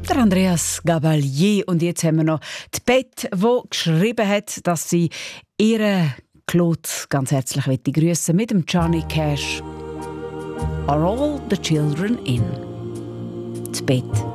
Der Andreas Gabalier. Und jetzt haben wir noch die Bette, die geschrieben hat, dass sie ihre Claude ganz herzlich grüßen mit dem Johnny Cash. Are all the children in? Die Bette.